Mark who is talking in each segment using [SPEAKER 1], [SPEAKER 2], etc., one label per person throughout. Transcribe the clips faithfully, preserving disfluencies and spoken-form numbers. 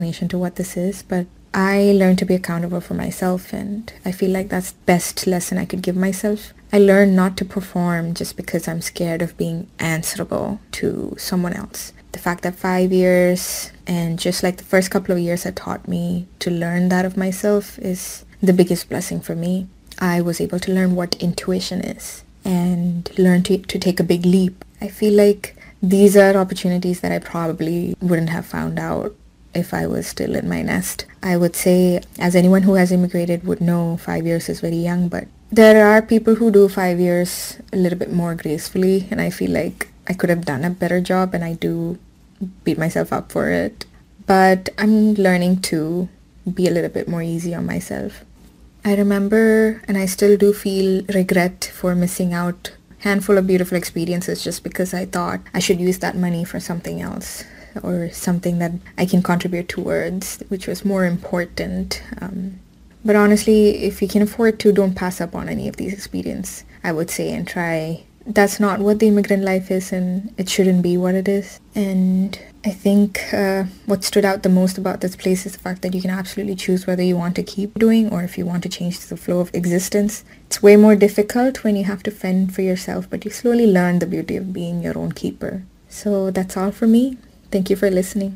[SPEAKER 1] explanation to what this is, but I learned to be accountable for myself, and I feel like that's the best lesson I could give myself. I learned not to perform just because I'm scared of being answerable to someone else. The fact that five years and just like the first couple of years had taught me to learn that of myself is the biggest blessing for me. I was able to learn what intuition is and learn to, to take a big leap. I feel like these are opportunities that I probably wouldn't have found out if I was still in my nest. I would say, as anyone who has immigrated would know, five years is very young, but there are people who do five years a little bit more gracefully, and I feel like I could have done a better job, and I do beat myself up for it. But I'm learning to be a little bit more easy on myself. I remember, and I still do feel regret for missing out a handful of beautiful experiences just because I thought I should use that money for something else, or something that I can contribute towards, which was more important. Um, but honestly, if you can afford to, don't pass up on any of these experiences, I would say, and try. That's not what the immigrant life is, and it shouldn't be what it is. And I think uh, what stood out the most about this place is the fact that you can absolutely choose whether you want to keep doing or if you want to change the flow of existence. It's way more difficult when you have to fend for yourself, but you slowly learn the beauty of being your own keeper. So that's all for me. Thank you for listening.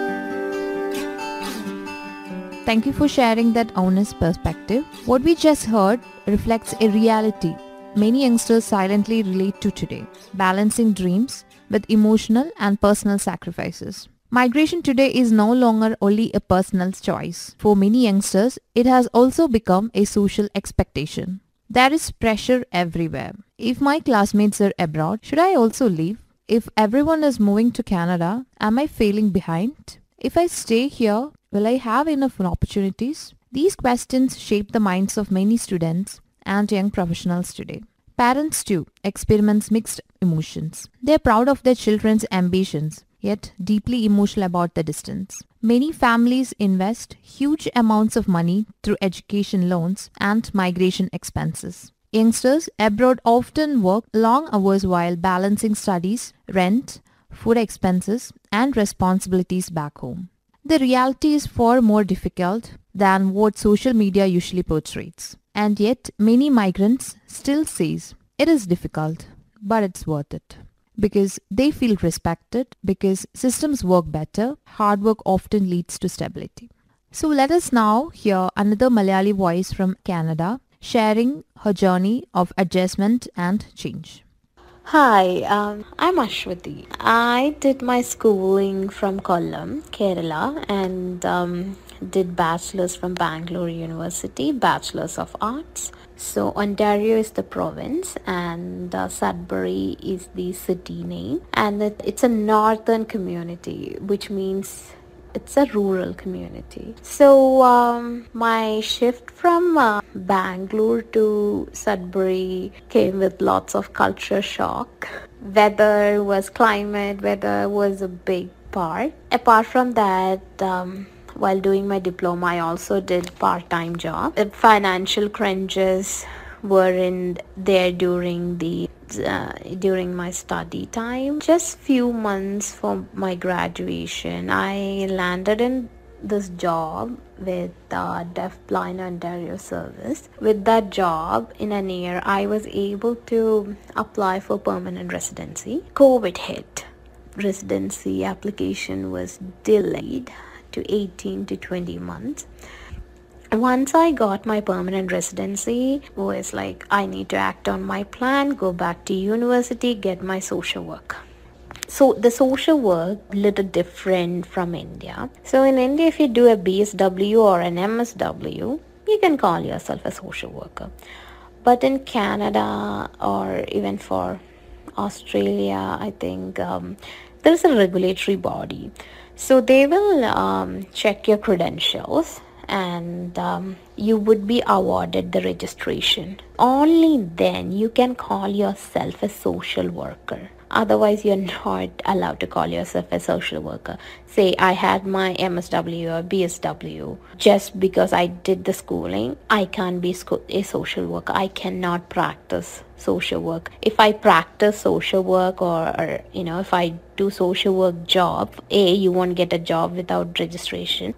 [SPEAKER 2] Thank you for sharing that honest perspective. What we just heard reflects a reality many youngsters silently relate to today, balancing dreams with emotional and personal sacrifices. Migration today is no longer only a personal choice. For many youngsters, it has also become a social expectation. There is pressure everywhere. If my classmates are abroad, should I also leave? If everyone is moving to Canada, am I failing behind? If I stay here, will I have enough opportunities? These questions shape the minds of many students and young professionals today. Parents too experience mixed emotions. They are proud of their children's ambitions, yet deeply emotional about the distance. Many families invest huge amounts of money through education loans and migration expenses. Youngsters abroad often work long hours while balancing studies, rent, food expenses, and responsibilities back home. The reality is far more difficult than what social media usually portrays. And yet, many migrants still says it is difficult, but it's worth it. Because they feel respected, because systems work better, hard work often leads to stability. So let us now hear another Malayali voice from Canada sharing her journey of adjustment and change.
[SPEAKER 3] Hi, um, I'm Ashwati. I did my schooling from Kollam, Kerala, and um, did bachelor's from Bangalore University, bachelor's of arts. So Ontario is the province, and uh, Sudbury is the city name, and it, it's a northern community, which means it's a rural community. So um, my shift from uh, Bangalore to Sudbury came with lots of culture shock. Weather was climate, weather was a big part. Apart from that, um, while doing my diploma, I also did part-time job. Uh, Financial crunches were in there during the uh, during my study time. Just few months for my graduation, I landed in this job with uh, Deaf Blind Ontario Service. With that job, in an year, I was able to apply for permanent residency. COVID hit. Residency application was delayed to eighteen to twenty months. Once I got my permanent residency, was like, I need to act on my plan, go back to university, get my social work. So the social work little different from India. So in India, if you do a B S W or an M S W, you can call yourself a social worker. But in Canada or even for Australia, I think um, there's a regulatory body. So they will um, check your credentials, and um, you would be awarded the registration. Only then you can call yourself a social worker. Otherwise, you're not allowed to call yourself a social worker. Say I had my M S W or B S W. Just because I did the schooling, I can't be a social worker. I cannot practice social work. If I practice social work, or, or you know, if I do social work job, A, you won't get a job without registration.